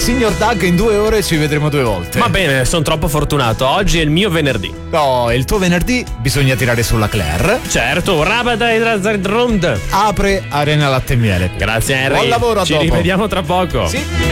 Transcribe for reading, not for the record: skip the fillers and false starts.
Signor Doug, in 2 ore ci vedremo 2 volte. Va bene, sono troppo fortunato. Oggi è il mio venerdì. No, il tuo venerdì bisogna tirare sulla Claire. Certo, Rabada e Razardrond. Apre Arena Latte e Miele. Grazie Henry. Buon lavoro, a Ci dopo. rivediamo tra poco. Sì.